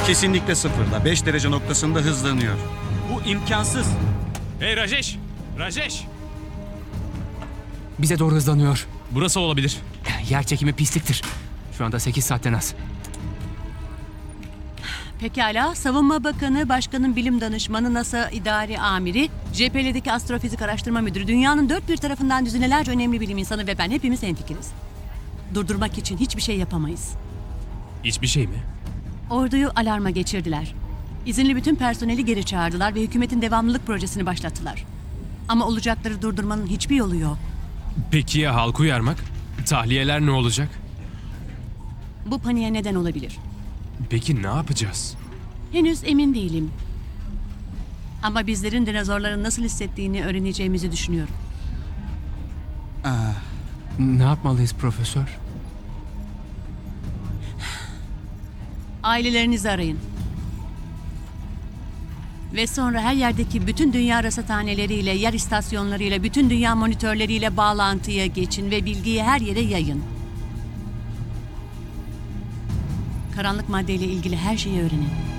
Kesinlikle sıfırda. 5 derece noktasında hızlanıyor. Bu imkansız. Hey Rajesh! Rajesh! Bize doğru hızlanıyor. Burası olabilir. Yer çekimi pisliktir. Şu anda 8 saatten az. Pekala, Savunma Bakanı, Başkanın Bilim Danışmanı, NASA İdari Amiri, JPL'deki Astrofizik Araştırma Müdürü, dünyanın dört bir tarafından düzinelerce önemli bilim insanı ve ben hepimiz hemfikiriz. Durdurmak için hiçbir şey yapamayız. Hiçbir şey mi? Orduyu alarma geçirdiler. İzinli bütün personeli geri çağırdılar ve hükümetin devamlılık projesini başlattılar. Ama olacakları durdurmanın hiçbir yolu yok. Peki ya halkı uyarmak? Tahliyeler ne olacak? Bu paniğe neden olabilir. Peki ne yapacağız? Henüz emin değilim. Ama bizlerin dinozorların nasıl hissettiğini öğreneceğimizi düşünüyorum. Ne yapmalıyız profesör? Ailelerinizi arayın. Ve sonra her yerdeki bütün dünya rasathaneleriyle, yer istasyonlarıyla, bütün dünya monitörleriyle bağlantıya geçin ve bilgiyi her yere yayın. Karanlık maddeyle ilgili her şeyi öğrenin.